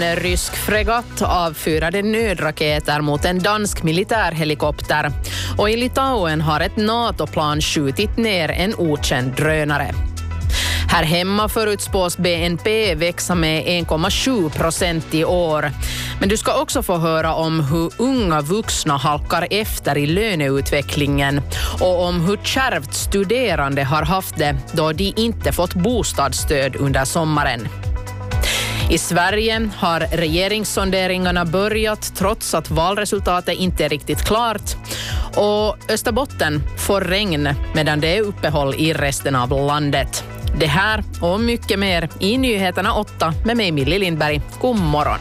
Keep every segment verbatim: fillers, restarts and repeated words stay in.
En rysk fregatt avfyrade nödraketer mot en dansk militärhelikopter och i Litauen har ett NATO-plan skjutit ner en okänd drönare. Här hemma förutspås B N P växa med en komma sju procent i år. Men du ska också få höra om hur unga vuxna halkar efter i löneutvecklingen och om hur kärvt studerande har haft det då de inte fått bostadsstöd under sommaren. I Sverige har regeringssonderingarna börjat trots att valresultatet inte är riktigt klart. Och Österbotten får regn medan det är uppehåll i resten av landet. Det här och mycket mer i Nyheterna åtta med mig Millie Lindberg. God morgon.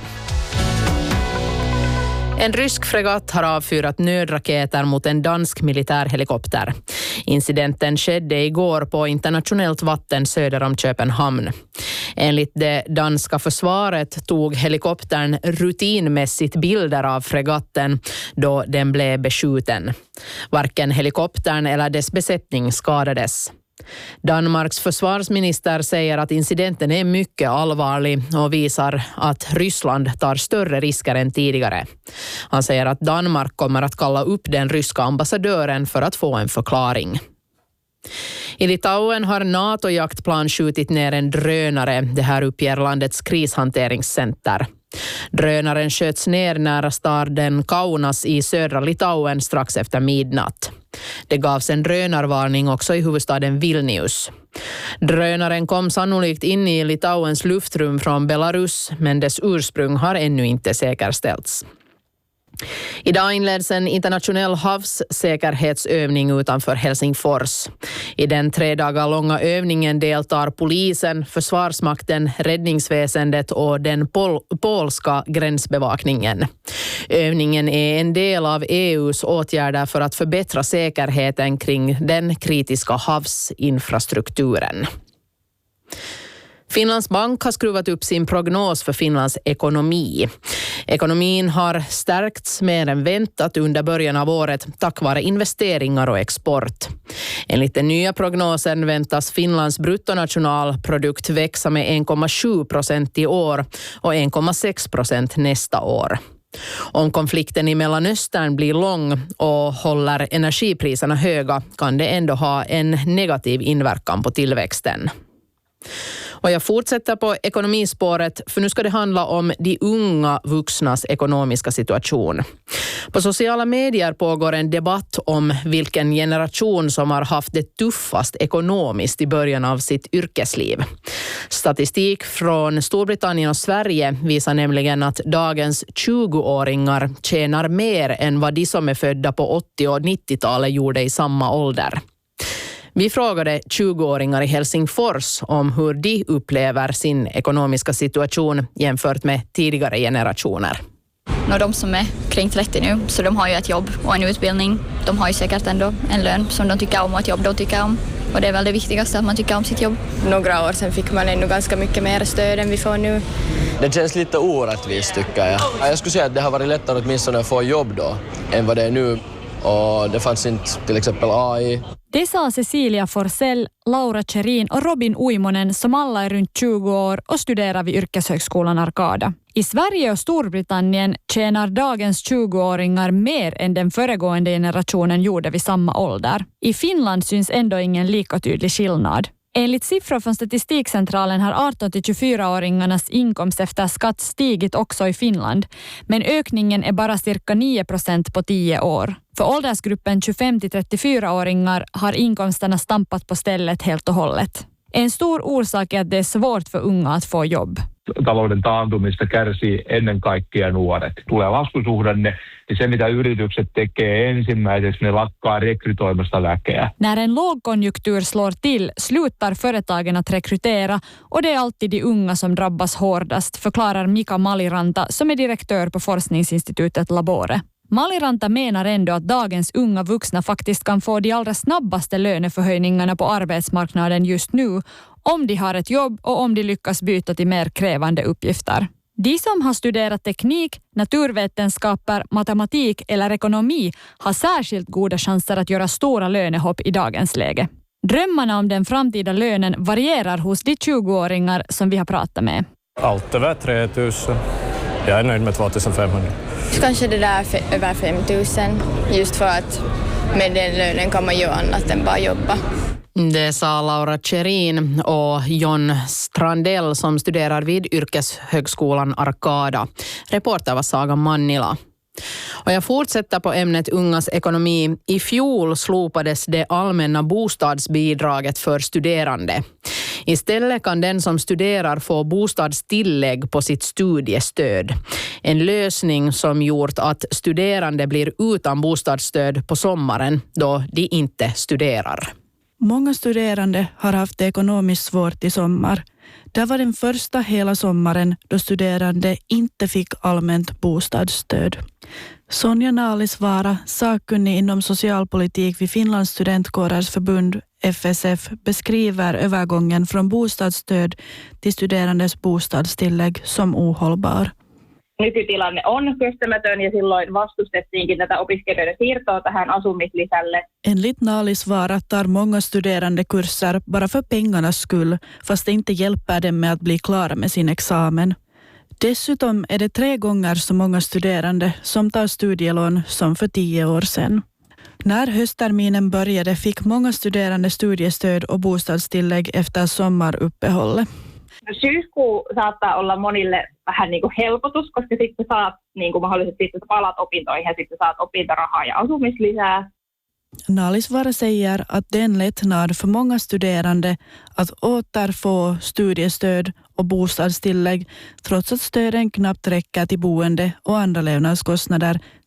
En rysk fregatt har avfyrat nödraketer mot en dansk militärhelikopter. Incidenten skedde igår på internationellt vatten söder om Köpenhamn. Enligt det danska försvaret tog helikoptern rutinmässigt bilder av fregatten då den blev beskjuten. Varken helikoptern eller dess besättning skadades. Danmarks försvarsminister säger att incidenten är mycket allvarlig och visar att Ryssland tar större risker än tidigare. Han säger att Danmark kommer att kalla upp den ryska ambassadören för att få en förklaring. I Litauen har NATO-jaktplan skjutit ner en drönare. Det här uppger landets krishanteringscenter. Drönaren sköts ner nära staden Kaunas i södra Litauen strax efter midnatt. Det gavs en drönarvarning också i huvudstaden Vilnius. Drönaren kom sannolikt in i Litauens luftrum från Belarus, men dess ursprung har ännu inte säkerställts. Idag inleds en internationell havssäkerhetsövning utanför Helsingfors. I den tre dagar långa övningen deltar polisen, försvarsmakten, räddningsväsendet och den pol- polska gränsbevakningen. Övningen är en del av E U:s åtgärder för att förbättra säkerheten kring den kritiska havsinfrastrukturen. Finlands bank har skruvat upp sin prognos för Finlands ekonomi. Ekonomin har stärkts mer än väntat under början av året tack vare investeringar och export. Enligt den nya prognosen väntas Finlands bruttonationalprodukt växa med en komma sju procent i år och en komma sex procent nästa år. Om konflikten i Mellanöstern blir lång och håller energipriserna höga kan det ändå ha en negativ inverkan på tillväxten. Och jag fortsätter på ekonomispåret för nu ska det handla om de unga vuxnas ekonomiska situation. På sociala medier pågår en debatt om vilken generation som har haft det tuffast ekonomiskt i början av sitt yrkesliv. Statistik från Storbritannien och Sverige visar nämligen att dagens tjugoåringar tjänar mer än vad de som är födda på åttio- och nittiotalet gjorde i samma ålder. Vi frågade tjugoåringar i Helsingfors om hur de upplever sin ekonomiska situation jämfört med tidigare generationer. Och de som är kring trettio nu, så de har ju ett jobb och en utbildning. De har ju säkert ändå en lön som de tycker om och ett jobb de tycker om. Och det är väl det viktigaste, att man tycker om sitt jobb. Några år sedan fick man ännu ganska mycket mer stöd än vi får nu. Det känns lite orättvist tycker jag. Jag skulle säga att det har varit lättare åtminstone att få jobb då än vad det är nu. Och det fanns inte till exempel A I. Det sa Cecilia Forsell, Laura Cherin och Robin Uimonen som alla är runt tjugo år och studerar vid yrkeshögskolan Arkada. I Sverige och Storbritannien tjänar dagens tjugoåringar mer än den föregående generationen gjorde vid samma ålder. I Finland syns ändå ingen lika tydlig skillnad. Enligt siffror från Statistikcentralen har arton till tjugofyraåringarnas inkomst efter skatt stigit också i Finland. Men ökningen är bara cirka nio procent på tio år. För åldersgruppen tjugofem till trettiofyraåringar har inkomsterna stampat på stället helt och hållet. En stor orsak är att det är svårt för unga att få jobb. Talouden taantumista kärsii ennen kaikkea nuoret. Tulee laskusuhdanne, niin se mitä yritykset tekee ensimmäiseksi, ne lakkaa rekrytoimasta väkeä. När en lågkonjunktur slår till slutar företagen att rekrytera och det är alltid de unga som drabbas hårdast, förklarar Mika Maliranta som är direktör på forskningsinstitutet Labore. Maliranta menar ändå att dagens unga vuxna faktiskt kan få de allra snabbaste löneförhöjningarna på arbetsmarknaden just nu om de har ett jobb och om de lyckas byta till mer krävande uppgifter. De som har studerat teknik, naturvetenskaper, matematik eller ekonomi har särskilt goda chanser att göra stora lönehopp i dagens läge. Drömmarna om den framtida lönen varierar hos de tjugoåringar som vi har pratat med. Allt över tre tusen. jag är nöjd med tvåtusenfemhundra. Kanske det där f- över fem tusen, just för att med den lönen kan man göra annat än bara jobba. Det sa Laura Cherin och John Strandell som studerar vid yrkeshögskolan Arkada. Reporter var Saga Mannila. Och jag fortsätter på ämnet ungas ekonomi. I fjol slopades det allmänna bostadsbidraget för studerande. Istället kan den som studerar få bostadstillägg på sitt studiestöd. En lösning som gjort att studerande blir utan bostadsstöd på sommaren då de inte studerar. Många studerande har haft det ekonomiskt svårt i sommar. Det var den första hela sommaren då studerande inte fick allmänt bostadsstöd. Sonja Naalisvaara, sakkunnig inom socialpolitik vid Finlands studentkårers förbund F S F, beskriver övergången från bostadsstöd till studerandes bostadstillägg som ohållbar. Nykytilanne on kestämätön ja silloin vastustettiinkin tätä opiskelijoiden siirtoa tähän asumislisälle. Enligt Naalisvaara tar många studerande kurser bara för pengarnas skull, fast det inte hjälper dem med att bli klara med sin examen. Dessutom är det tre gånger så många studerande som tar studielån som för tio år sedan. När höstterminen började fick många studerande studiestöd och bostadstillägg efter sommaruppehållet. Syyskuu saattaa olla monille vähän niin kuin helpotus, koska sitten saat niin kuin mahdollisesti sitten palat opintoihin ja sitten saat opintorahaa ja asumislisää. Naalisvaara säger att det är en lättnad för många studerande att återfå studiestöd och bostadstillägg trots att stöden knappt räcker till boende och andra levnadskostnader,